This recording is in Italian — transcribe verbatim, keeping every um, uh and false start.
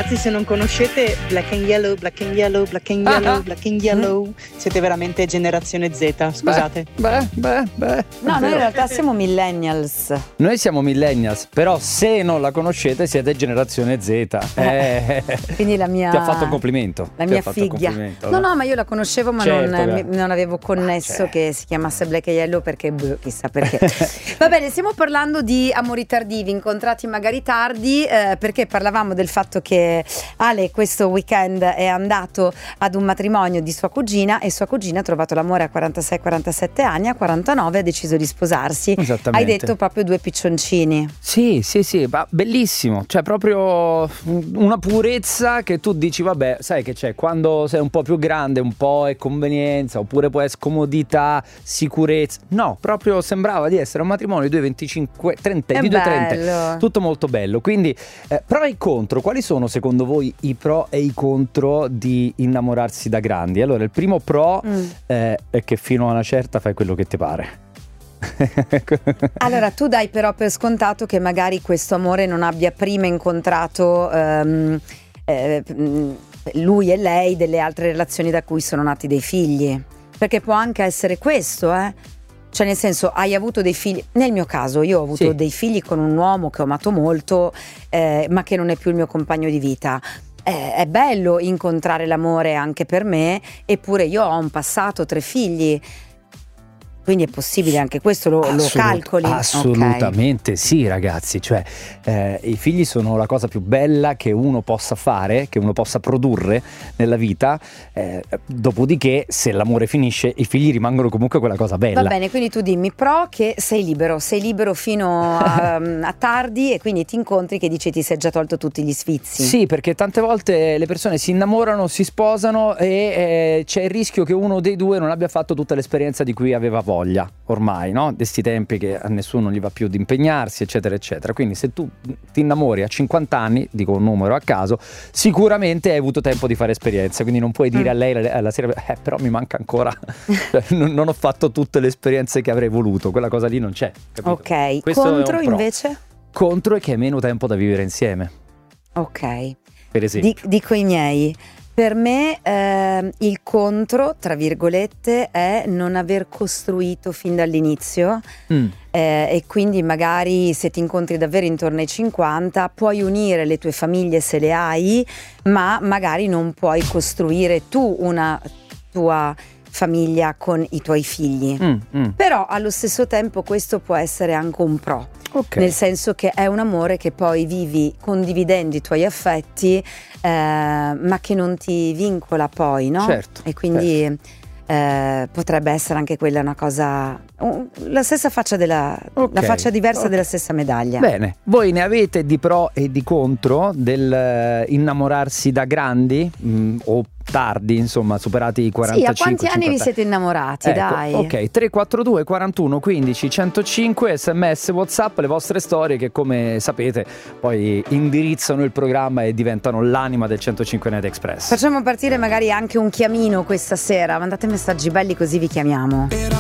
Ragazzi, se non conoscete Black and Yellow, Black and Yellow, Black and Yellow, Ah. Black and Yellow, mm. siete veramente generazione Z, scusate. Beh, beh, beh. No, noi in realtà siamo millennials. Noi siamo millennials, però se non la conoscete siete generazione Z. Eh, Quindi la mia... Ti ha fatto un complimento. La Ti mia ha fatto un figlia. complimento, No, no, ma io la conoscevo, ma Certo, non, beh. mi- non avevo connesso Cioè. che si chiamasse Black and Yellow perché, boh, chissà perché. Va bene, stiamo parlando di amori tardivi, incontrati magari tardi, eh, perché parlavamo del fatto che Ale questo weekend è andato ad un matrimonio di sua cugina e sua cugina ha trovato l'amore a quarantasei quarantasette anni, a quarantanove ha deciso di sposarsi. Esattamente. Hai detto proprio due piccioncini. Sì, sì, sì, ma bellissimo, cioè proprio una purezza che tu dici vabbè, sai che c'è, quando sei un po' più grande un po' è convenienza, oppure può essere comodità, sicurezza, no, proprio sembrava di essere un matrimonio di due venticinque, trenta, È di due trenta, bello. tutto molto bello, quindi eh, pro e contro, quali sono secondo voi i pro e i contro di innamorarsi da grandi? Allora il primo pro Mm. eh, è che fino a una certa fai quello che ti pare. Allora tu dai però per scontato che magari questo amore non abbia prima incontrato ehm, eh, mh, lui e lei delle altre relazioni da cui sono nati dei figli, perché può anche essere questo, eh? Cioè nel senso, hai avuto dei figli, nel mio caso io ho avuto Sì. dei figli con un uomo che ho amato molto, eh, ma che non è più il mio compagno di vita. Eh, è bello incontrare l'amore anche per me, eppure io ho un passato, tre figli. Quindi è possibile anche questo, lo, lo Assolut- calcoli? Assolutamente sì, ragazzi, cioè eh, i figli sono la cosa più bella che uno possa fare, che uno possa produrre nella vita, eh, dopodiché se l'amore finisce i figli rimangono comunque quella cosa bella. Va bene, quindi tu dimmi pro che sei libero, sei libero fino a, a tardi e quindi ti incontri che dici ti sei già tolto tutti gli sfizi. Sì, perché tante volte le persone si innamorano, si sposano e eh, c'è il rischio che uno dei due non abbia fatto tutta l'esperienza di cui aveva voglia ormai, no? Di sti tempi che a nessuno gli va più di impegnarsi, eccetera, eccetera. Quindi se tu ti innamori a cinquanta anni, dico un numero a caso, sicuramente hai avuto tempo di fare esperienza, quindi non puoi dire Mm. a lei alla sera, eh, però mi manca ancora, cioè, non, non ho fatto tutte le esperienze che avrei voluto, quella cosa lì non c'è, capito? Ok, Questo è un contro pro. invece? Contro è che hai meno tempo da vivere insieme, Ok, per esempio. Di- dico i miei. Per me ehm, il contro, tra virgolette, è non aver costruito fin dall'inizio. Mm. Eh, e quindi magari se ti incontri davvero intorno ai cinquanta puoi unire le tue famiglie se le hai, ma magari non puoi costruire tu una tua famiglia con i tuoi figli. Mm, mm. Però allo stesso tempo questo può essere anche un pro, Ok. nel senso che è un amore che poi vivi condividendo i tuoi affetti, eh, ma che non ti vincola poi, no? Certo, E quindi eh, potrebbe essere anche quella una cosa, un- la stessa faccia della, Ok, la faccia diversa ok. della stessa medaglia. Bene, voi ne avete di pro e di contro del eh, innamorarsi da grandi mh, o tardi, insomma, superati i Sì, quarantacinque a quanti anni vi cinquanta? siete innamorati, Ecco, dai? ok, tre quattro due quarantuno quindici centocinque, sms, whatsapp, le vostre storie che come sapete poi indirizzano il programma e diventano l'anima del centocinque Night Express. Facciamo partire magari anche un chiamino questa sera, mandate messaggi belli così vi chiamiamo.